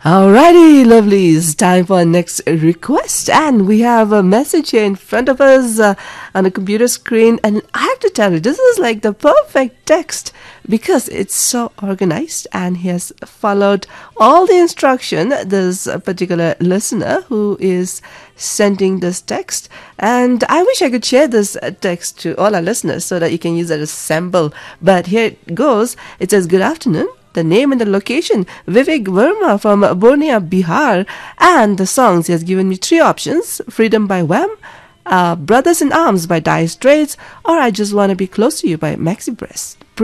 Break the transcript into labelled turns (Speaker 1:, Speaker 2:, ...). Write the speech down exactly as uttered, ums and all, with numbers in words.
Speaker 1: Alrighty, lovelies, time for our next request, and we have a message here in front of us uh, on a computer screen, and I have to tell you, this is like the perfect text because it's so organized, and he has followed all the instruction, this particular listener who is sending this text, and I wish I could share this text to all our listeners so that you can use it as a sample, but here it goes. It says, good afternoon. The name and the location, Vivek Verma from Bornia, Bihar. And the songs, he has given me three options. Freedom by Wham, uh, Brothers in Arms by Dire Straits, or I Just Want to Be Close to You by Maxi Breast.